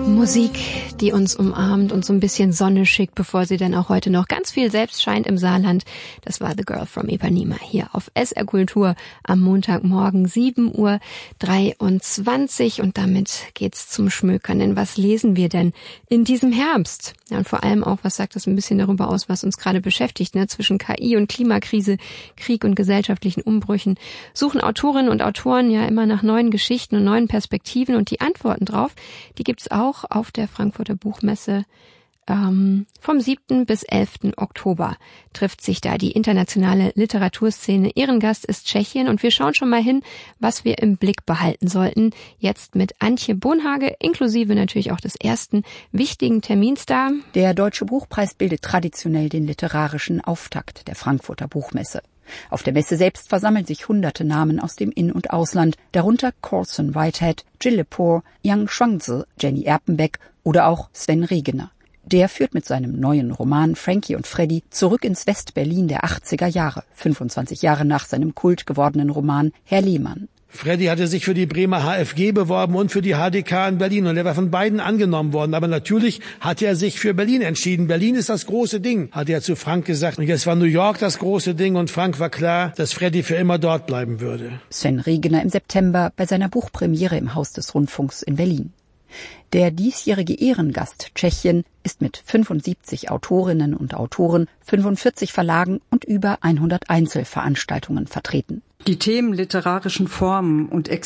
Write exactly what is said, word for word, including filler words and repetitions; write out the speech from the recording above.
Musik, die uns umarmt und so ein bisschen Sonne schickt, bevor sie dann auch heute noch ganz viel selbst scheint im Saarland. Das war The Girl from Ipanema hier auf S R Kultur am Montagmorgen sieben Uhr dreiundzwanzig. Und damit geht's zum Schmökern. Denn was lesen wir denn in diesem Herbst? Ja, und vor allem auch, was sagt das ein bisschen darüber aus, was uns gerade beschäftigt, ne? Zwischen K I und Klimakrise, Krieg und gesellschaftlichen Umbrüchen suchen Autorinnen und Autoren ja immer nach neuen Geschichten und neuen Perspektiven. Und die Antworten drauf, die gibt's auch auf der Frankfurter Buchmesse. Ähm, vom siebten bis elften Oktober trifft sich da die internationale Literaturszene. Ehrengast ist Tschechien und wir schauen schon mal hin, was wir im Blick behalten sollten. Jetzt mit Antje Bonhage, inklusive natürlich auch des ersten wichtigen Termins da. Der Deutsche Buchpreis bildet traditionell den literarischen Auftakt der Frankfurter Buchmesse. Auf der Messe selbst versammeln sich hunderte Namen aus dem In- und Ausland, darunter Colson Whitehead, Jill Lepore, Yang Shuangzi, Jenny Erpenbeck oder auch Sven Regener. Der führt mit seinem neuen Roman Frankie und Freddy zurück ins West-Berlin der achtziger Jahre, fünfundzwanzig Jahre nach seinem Kult gewordenen Roman Herr Lehmann. Freddy hatte sich für die Bremer H F G beworben und für die H D K in Berlin und er war von beiden angenommen worden. Aber natürlich hat er sich für Berlin entschieden. Berlin ist das große Ding, hat er zu Frank gesagt. Und jetzt war New York das große Ding und Frank war klar, dass Freddy für immer dort bleiben würde. Sven Regener im September bei seiner Buchpremiere im Haus des Rundfunks in Berlin. Der diesjährige Ehrengast Tschechien ist mit fünfundsiebzig Autorinnen und Autoren, fünfundvierzig Verlagen und über hundert Einzelveranstaltungen vertreten. Die Themen literarischen Formen und